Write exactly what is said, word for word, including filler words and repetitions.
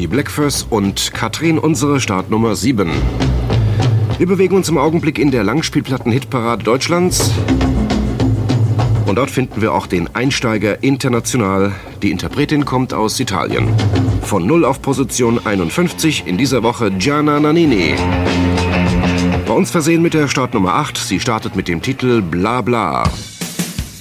die Bläckfoes und Katrin unsere Startnummer sieben. Wir bewegen uns im Augenblick in der Langspielplatten-Hitparade Deutschlands. Und dort finden wir auch den Einsteiger international. Die Interpretin kommt aus Italien. Von null auf Position einundfünfzig in dieser Woche Gianna Nannini. Bei uns versehen mit der Startnummer acht. Sie startet mit dem Titel Bla Bla.